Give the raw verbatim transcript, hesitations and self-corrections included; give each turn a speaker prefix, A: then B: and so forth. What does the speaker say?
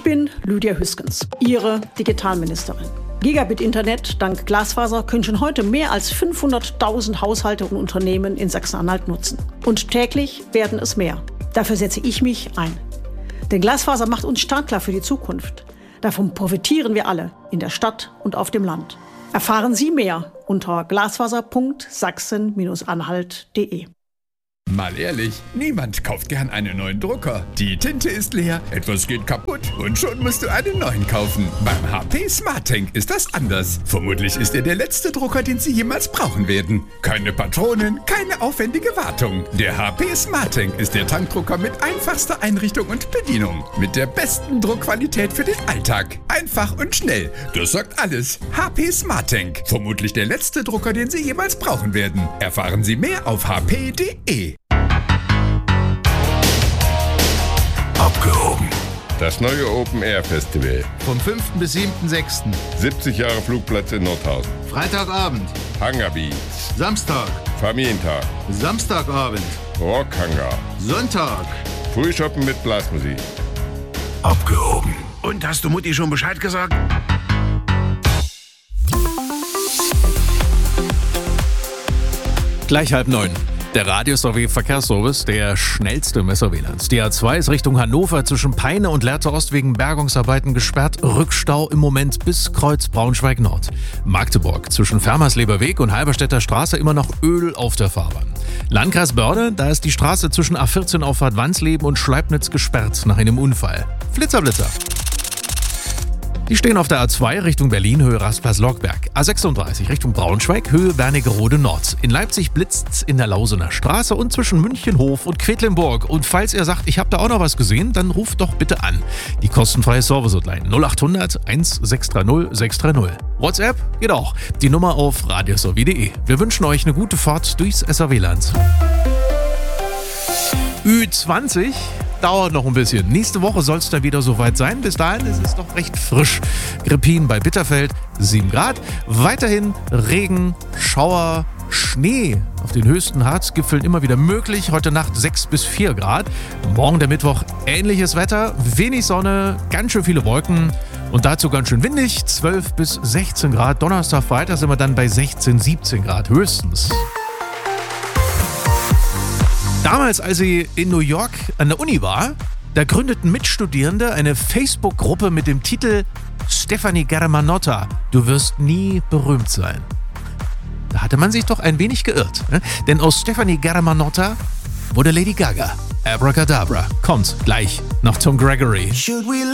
A: bin Lydia Hüskens, Ihre Digitalministerin. Gigabit-Internet dank Glasfaser können schon heute mehr als fünfhunderttausend Haushalte und Unternehmen in Sachsen-Anhalt nutzen. Und täglich werden es mehr. Dafür setze ich mich ein. Denn Glasfaser macht uns startklar für die Zukunft. Davon profitieren wir alle, in der Stadt und auf dem Land. Erfahren Sie mehr unter glasfaser punkt sachsen Bindestrich anhalt punkt de.
B: Mal ehrlich, niemand kauft gern einen neuen Drucker. Die Tinte ist leer, etwas geht kaputt und schon musst du einen neuen kaufen. Beim H P SmartTank ist das anders. Vermutlich ist er der letzte Drucker, den Sie jemals brauchen werden. Keine Patronen, keine aufwendige Wartung. Der H P SmartTank ist der Tankdrucker mit einfachster Einrichtung und Bedienung. Mit der besten Druckqualität für den Alltag. Einfach und schnell. Das sagt alles. H P SmartTank. Vermutlich der letzte Drucker, den Sie jemals brauchen werden. Erfahren Sie mehr auf h p punkt de.
C: Abgehoben. Das neue Open Air Festival.
D: Vom fünften bis siebten sechsten
C: siebzig Jahre Flugplatz in Nordhausen.
D: Freitagabend.
C: Hangar Beats.
D: Samstag.
C: Familientag.
D: Samstagabend.
C: Rockhangar.
D: Sonntag.
C: Frühshoppen mit Blasmusik.
E: Abgehoben. Und hast du Mutti schon Bescheid gesagt?
F: Gleich halb neun. Der Radius S R W Verkehrsservice, der schnellste im S R W-Land. Die A zwei ist Richtung Hannover zwischen Peine und Lehrte Ost wegen Bergungsarbeiten gesperrt. Rückstau im Moment bis Kreuz Braunschweig Nord. Magdeburg zwischen Fermersleberweg und Halberstädter Straße immer noch Öl auf der Fahrbahn. Landkreis Börde, da ist die Straße zwischen A vierzehn Auffahrt Wansleben und Schleibnitz gesperrt nach einem Unfall. Flitzerblitzer. Die stehen auf der A zwei Richtung Berlin, Höhe Rastplatz-Lockberg. A sechsunddreißig Richtung Braunschweig, Höhe Wernigerode Nord. In Leipzig blitzt's in der Lausener Straße und zwischen Münchenhof und Quedlinburg. Und falls ihr sagt, ich habe da auch noch was gesehen, dann ruft doch bitte an. Die kostenfreie Service-Hotline null acht hundert eins sechs drei null sechs drei null. WhatsApp geht auch. Die Nummer auf radius s r w punkt de. Wir wünschen euch eine gute Fahrt durchs S R W-Land. Ü zwanzig dauert noch ein bisschen. Nächste Woche soll es dann wieder soweit sein. Bis dahin ist es noch recht frisch. Grippin bei Bitterfeld, sieben Grad. Weiterhin Regen, Schauer, Schnee auf den höchsten Harzgipfeln immer wieder möglich. Heute Nacht sechs bis vier Grad. Morgen der Mittwoch ähnliches Wetter. Wenig Sonne, ganz schön viele Wolken. Und dazu ganz schön windig. zwölf bis sechzehn Grad. Donnerstag, Freitag sind wir dann bei sechzehn, siebzehn Grad höchstens. Damals, als sie in New York an der Uni war, da gründeten Mitstudierende eine Facebook-Gruppe mit dem Titel Stefani Germanotta, du wirst nie berühmt sein. Da hatte man sich doch ein wenig geirrt, ne? Denn aus Stefani Germanotta wurde Lady Gaga. Abracadabra kommt gleich nach Tom Gregory.